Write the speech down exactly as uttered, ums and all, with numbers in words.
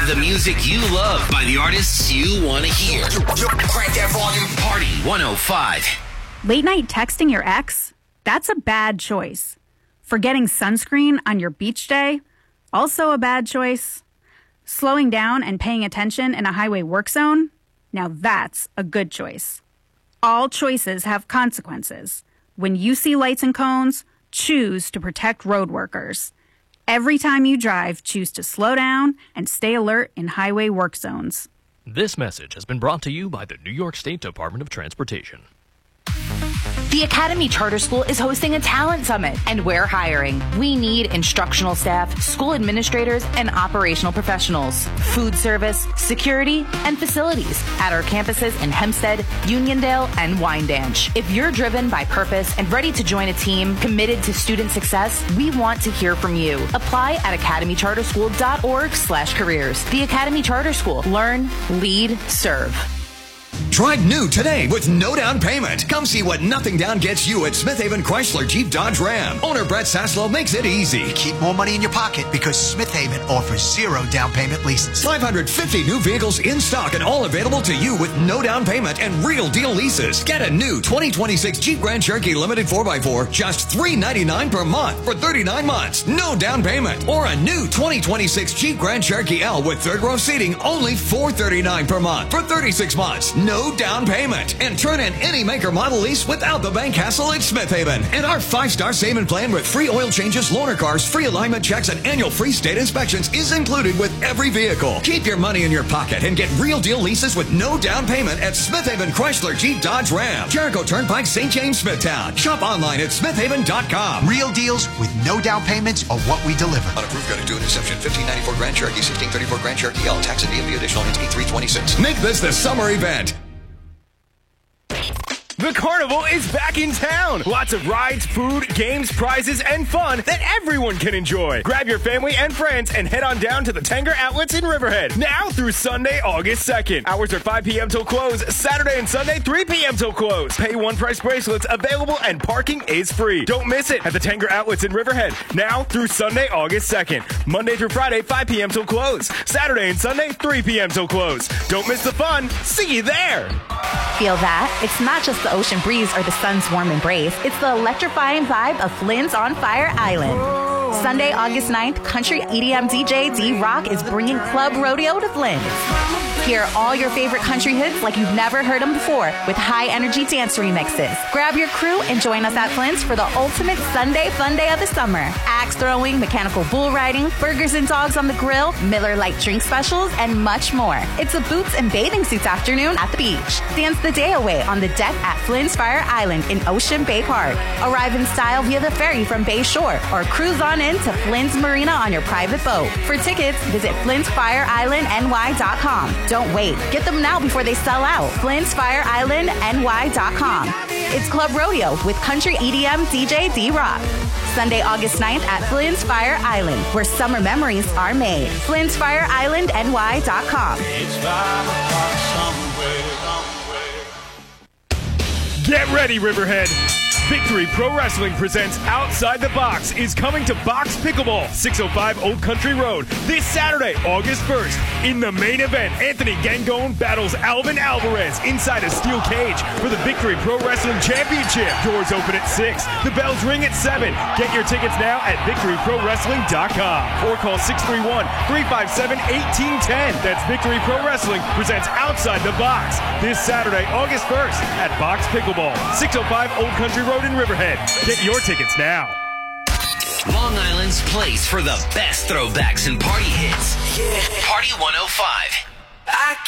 the music you love by the artists you want to hear. Crank that volume. Party one oh five. Late night texting your ex? That's a bad choice. Forgetting sunscreen on your beach day? Also a bad choice. Slowing down and paying attention in a highway work zone? Now that's a good choice. All choices have consequences. When you see lights and cones, choose to protect road workers. Every time you drive, choose to slow down and stay alert in highway work zones. This message has been brought to you by the New York State Department of Transportation. The Academy Charter School is hosting a talent summit, and we're hiring. We need instructional staff, school administrators, and operational professionals, food service, security, and facilities at our campuses in Hempstead, Uniondale, and Wyandanch. If you're driven by purpose and ready to join a team committed to student success, we want to hear from you. Apply at academy charter school dot org slash careers. The Academy Charter School. Learn, lead, serve. Drive new today with no down payment. Come see what nothing down gets you at Smith Haven Chrysler Jeep Dodge Ram. Owner Brett Saslow makes it easy. Keep more money in your pocket because Smith Haven offers zero down payment leases. five hundred fifty new vehicles in stock and all available to you with no down payment and real deal leases. Get a new twenty twenty-six Jeep Grand Cherokee Limited four by four just three ninety-nine per month for thirty-nine months. No down payment. Or a new twenty twenty-six Jeep Grand Cherokee L with third row seating only four thirty-nine per month for thirty-six months. No down payment. And turn in any maker model lease without the bank hassle at Smith Haven. And our five-star saving plan with free oil changes, loaner cars, free alignment checks, and annual free state inspections is included with every vehicle. Keep your money in your pocket and get real deal leases with no down payment at Smith Haven Chrysler Jeep Dodge Ram. Jericho Turnpike, Saint James, Smithtown. Shop online at smith haven dot com. Real deals with no down payments are what we deliver. Unapproved credit due in Inception. fifteen ninety-four Grand Cherokee, sixteen thirty-four Grand Cherokee L. Tax and D M V additional into eighty-three twenty-six. Make this the summer event. The carnival is back in town. Lots of rides, food, games, prizes, and fun that everyone can enjoy. Grab your family and friends and head on down to the Tanger Outlets in Riverhead. Now through Sunday, August second. Hours are five p.m. till close. Saturday and Sunday, three p.m. till close. Pay one price bracelets available and parking is free. Don't miss it at the Tanger Outlets in Riverhead. Now through Sunday, August second. Monday through Friday, five p.m. till close. Saturday and Sunday, three p.m. till close. Don't miss the fun. See you there. Feel that? It's not just the ocean breeze or the sun's warm embrace. It's the electrifying vibe of Flynn's on Fire Island. Whoa. Sunday, August ninth, country E D M D J D-Rock is bringing Club Rodeo to Flynn's. Hear all your favorite country hits like you've never heard them before with high-energy dance remixes. Grab your crew and join us at Flynn's for the ultimate Sunday fun day of the summer. Axe throwing, mechanical bull riding, burgers and dogs on the grill, Miller Lite drink specials, and much more. It's a boots and bathing suits afternoon at the beach. Dance the day away on the deck at Flynn's Fire Island in Ocean Bay Park. Arrive in style via the ferry from Bay Shore or cruise on in to Flynn's Marina on your private boat. For tickets, visit flins fire island n y dot com. Don't wait. Get them now before they sell out. flins fire island n y dot com. It's Club Rodeo with country E D M D J D-Rock. Sunday, August ninth at Flynn's Fire Island, where summer memories are made. flins fire island n y dot com. Get ready, Riverhead. Victory Pro Wrestling presents Outside the Box is coming to Box Pickleball, six oh five Old Country Road, this Saturday, August first. In the main event, Anthony Gangone battles Alvin Alvarez inside a steel cage for the Victory Pro Wrestling Championship. Doors open at six. The bells ring at seven. Get your tickets now at victory pro wrestling dot com or call six three one, three five seven, one eight one zero. That's Victory Pro Wrestling presents Outside the Box this Saturday, August first at Box Pickleball, six oh five Old Country Road in Riverhead. Get your tickets now. Long Island's place for the best throwbacks and party hits. Yeah. Party one oh five. I